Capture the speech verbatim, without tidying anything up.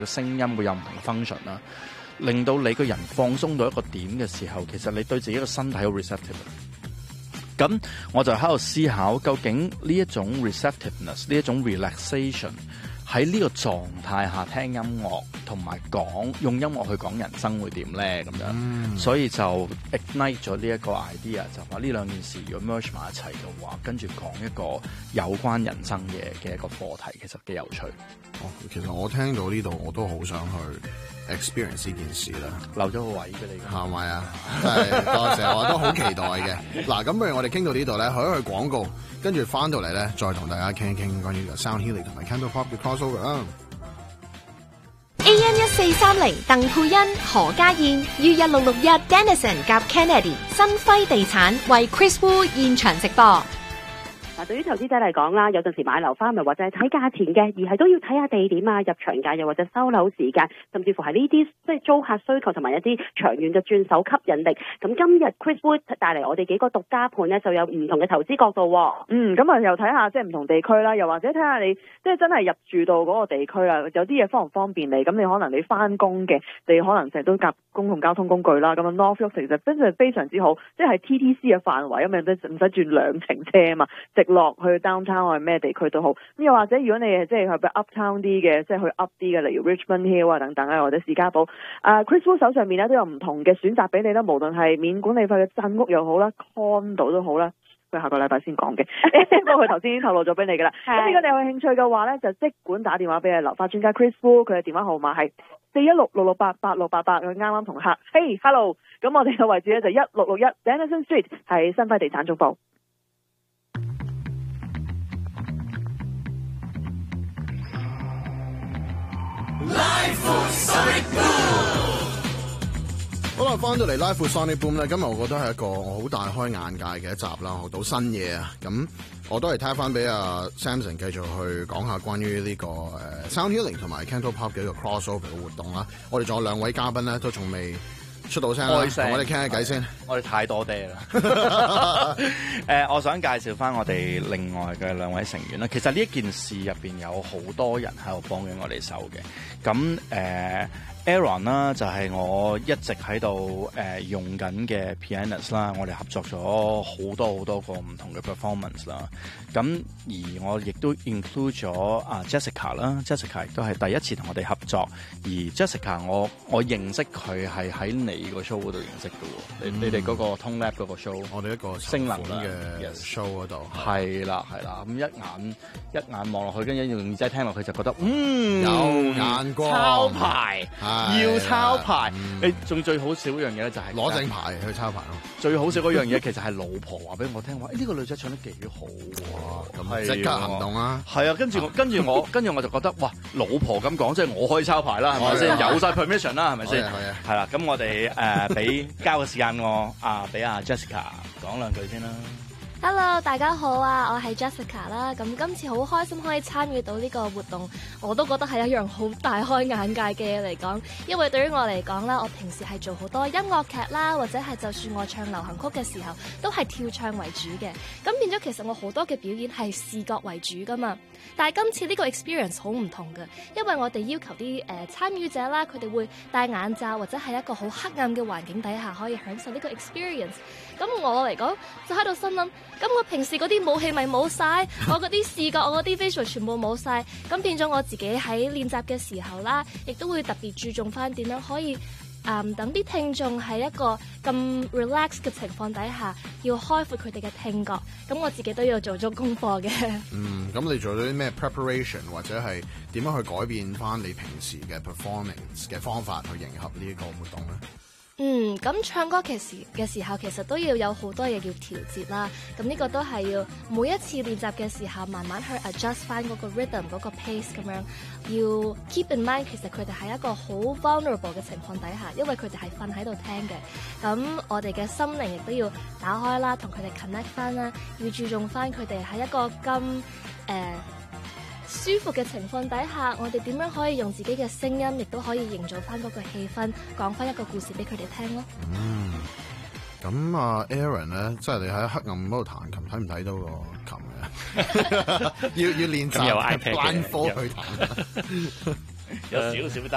個聲音會有唔同嘅 function 啦，令到你個人放鬆到一個點嘅時候，其實你對自己個身體好 receptive。咁我就喺度思考，究竟呢一種 receptiveness， 呢一種 relaxation 喺呢個狀態下聽音樂同埋講用音樂去講人生會點咧？咁樣，嗯、所以就 ignite 咗呢一個 idea， 就話呢兩件事如果 merge 埋一齊嘅話，跟住講一個有關人生嘅嘅一個課題，其實幾有趣。 哦，其實我聽到呢度我都好想去 experience 呢件事啦， 留咗個位俾你， 係咪啊？真係多謝，我都好期待嘅。嗱，咁不如我哋傾到呢度咧，去一去廣告，跟住翻到嚟咧，再同大家傾一傾關於個 Sound Healing 同埋 Cantopop 嘅 crossover 啊。 A N 一四三零鄧佩欣、何家燕，於一六六一 Dennison 夾 Kennedy 新輝地產為 Chris Wu 現場直播。 嗱，對於投資者嚟講啦，有陣時買樓翻嚟或者係睇價錢嘅，而係都要睇下地點啊、入場價又或者收樓時間，甚至乎係呢啲即係租客需求同埋一啲長遠嘅轉手吸引力。咁今日 Chris Wood 帶嚟我哋幾個獨家盤咧，就有唔同嘅投資角度。 嗯，咁啊又睇下即係唔同地區啦，又或者睇下你即係真係入住到嗰個地區啦，有啲嘢方唔方便你。咁你可能你翻工嘅，你可能成日都夾公共交通工具啦。咁啊 North York 其實真係非常之好，即係 T T C 嘅範圍，咁你唔使轉兩程車啊嘛，直落去 downtown 或者咩地區都好。咁又或者如果你即係去 uptown 啲嘅，即係去 up 啲嘅，例如 Richmond Hill 啊等等啊，或者士嘉堡，啊 Chris Wu 手上面咧都有唔同嘅選擇俾你啦，無論係免管理費嘅鎮屋又好啦 condo 都好啦。佢下個禮拜先講嘅，不過佢頭先已經透露咗俾你噶啦。咁如果你有興趣嘅話咧，就即管打電話俾你留發專家 Chris Wu， 佢嘅電話號碼係四一六六六八八六八八。佢啱啱同客，Hey hello， 咁我哋嘅位置咧就一六六一 Dennison Street， 係新輝地產總部。 好啦，翻到嚟 Live with Sonic Boom 咧，今日我覺得係一個我好大開眼界嘅一集啦，學到新嘢啊！咁我都係睇翻俾阿 Samson 繼續去講下關於呢個誒 Sound Healing 同埋 Cantopop 嘅一個 crossover 嘅活動啦。我哋仲有兩位嘉賓咧，都仲未出到聲啦，同我哋傾下偈先。 我哋太多爹啦。誒，我想介紹翻我哋另外嘅兩位成員啦。其實呢一件事入邊有好多人喺度幫緊我哋手嘅。咁誒。呃Aaron 啦，就係我一直喺度誒用緊嘅 pianist 啦，我哋合作咗好多好多個唔同嘅 performance 啦。咁而我亦都 include 咗啊 Jessica 啦 ，Jessica 亦都係第一次同我哋合作。而 Jessica 我我認識佢係喺你個 show 嗰度認識嘅喎，嗯、你你哋嗰個 Tone Lab 嗰個 show， 我哋一個聲能嘅 show 嗰度， 係啦係啦，咁一眼一眼望落去，跟住用耳仔聽落去就覺得嗯有眼光， 抄牌。要抄牌， 嗯、 你仲最好笑嗰樣嘢咧就係攞正牌去抄牌咯。 最好笑嗰樣嘢其實係老婆話俾我聽話，呢、欸呢個女仔唱得幾好喎， 咁即刻行動啦。 係啊，跟住我跟住我跟住我就覺得哇，老婆咁講，即係我可以抄牌啦，係咪先？有晒 permission 啦，係咪先？係啊，係啦，咁我哋誒俾交個時間我啊，俾阿 Jessica 講兩句先啦。 Hello， 大家好啊，我係 Jessica 啦。咁今次好開心可以參與到呢個活動，我都覺得係一樣好大開眼界嘅嘢嚟講。因為對於我嚟講啦，我平時係做好多音樂劇啦，或者係就算我唱流行曲嘅時候，都係跳唱為主嘅。咁變咗其實我好多嘅表演係視覺為主噶嘛。但係今次呢個 experience 好唔同嘅，因為我哋要求啲誒、呃、參與者啦，佢哋會戴眼罩或者係一個好黑暗嘅環境底下可以享受呢個 experience。咁我嚟講就喺度心諗，咁我平時嗰啲武器咪冇晒，我嗰啲視覺我嗰啲 visual 全部冇晒，咁變咗我自己喺練習嘅時候啦，亦都會特別注重翻點樣可以誒等啲聽眾喺一個咁 relax 嘅情況底下，要開闊佢哋嘅聽覺，咁我自己都要做足功課嘅。 嗯，咁你做咗啲咩 preparation 或者係點樣去改變翻你平時嘅 performance 嘅方法去迎合呢一個活動咧？ 嗯，咁唱歌嘅時嘅時候，其實都要有好多嘢要調節啦。咁呢個都係要每一次練習嘅時候，慢慢去 adjust 翻嗰個 rhythm 嗰個 pace 咁樣。要 keep in mind，其實佢哋係一個好 vulnerable 嘅情況底下，因為佢哋係瞓喺度聽嘅。咁我哋嘅心靈亦都要打開啦，同佢哋 connect 翻啦，要注重翻佢哋喺一個咁誒、呃舒服嘅情況底下，我哋點樣可以用自己嘅聲音，亦都可以營造翻嗰個氣氛，講翻一個故事俾佢哋聽咯。 嗯，咁啊 Aaron 咧，即係你喺黑暗嗰度彈琴，睇唔睇到個琴嘅？要要練習，關科去彈， 有少少得。